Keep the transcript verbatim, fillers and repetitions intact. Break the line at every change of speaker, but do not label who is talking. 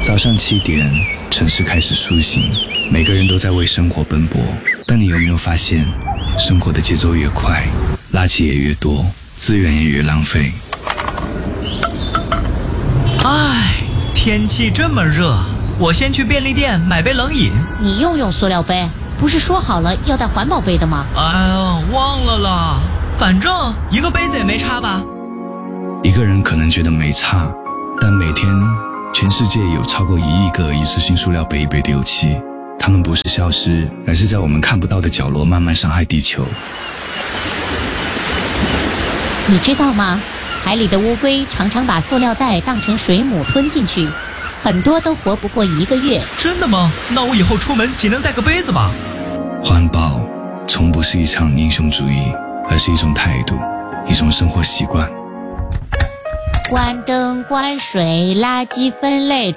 早上七点，城市开始苏醒，每个人都在为生活奔波。但你有没有发现，生活的节奏越快，垃圾也越多，资源也越浪费。
唉，天气这么热，我先去便利店买杯冷饮。
你又用塑料杯，不是说好了要带环保杯的吗？
哎呀，忘了啦，反正一个杯子也没差吧。
一个人可能觉得没差，但每天全世界有超过一亿个一次性塑料杯被丢弃，它们不是消失，而是在我们看不到的角落慢慢伤害地球。
你知道吗？海里的乌龟常常把塑料袋当成水母吞进去，很多都活不过一个月。
真的吗？那我以后出门尽量带个杯子吧。
环保从不是一场英雄主义，而是一种态度，一种生活习惯。
关灯关水，垃圾分类